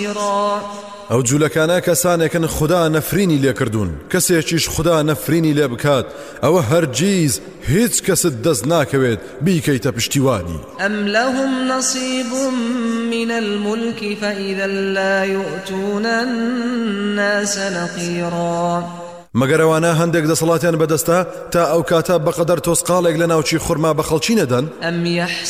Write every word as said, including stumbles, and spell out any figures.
ئەو جوولەکانە کەسانێکن خدا نەفرینی لێکردوون کەسێکیش خدا نەفرینی لێ بکات ئەوە هەرگیز هیچ کەست دەست ناکەوێت بیکەیتە پشتیوانی. ئەم لەهم نەصیب من الملك فإذا لا يؤتون الناس نقيرا. مەگەر ئەوانە هەندێک دەسەڵاتیان بەدەستە تا ئەو کاتە بەقەدەر تۆسقاڵێک لە ناوچی خورما بە خەڵکی نەدەن. ئەم